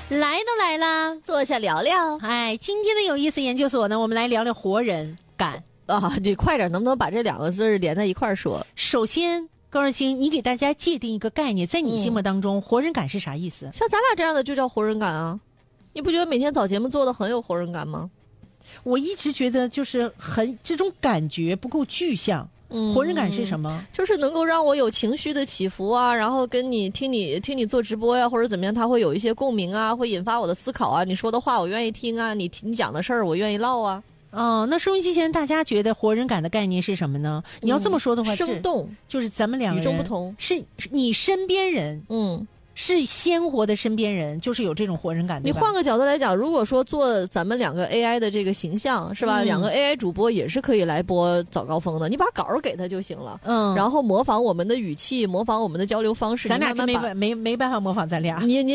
来都来了， 坐下聊聊。 哎，今天的有意思研究所呢，我们来聊聊活人感啊！你快点，能不能把这2个字连在一块儿说？ 首先，高二星，你给大家界定一个概念，在你心目当中，活人感是啥意思？ 像咱俩这样的就叫活人感啊！你不觉得每天早节目做的很有活人感吗？ 我一直觉得就是这种感觉不够具象。活人感是什么？ 就是能够让我有情绪的起伏啊，然后跟你听你做直播呀，或者怎么样，它会有一些共鸣啊，会引发我的思考啊。你说的话我愿意听啊，你讲的事儿我愿意唠啊。 哦，那收音机前大家觉得活人感的概念是什么呢？你要这么说的话， 生动， 就是咱们两个人与众不同， 是你身边人，是鲜活的身边人，就是有这种活人感。 你换个角度来讲，如果说做咱们2个 AI 的这个形象，是吧？2个 AI 主播也是可以来播早高峰的，你把稿给他就行了，然后模仿我们的语气，模仿我们的交流方式。 咱俩真没办法模仿咱俩。 你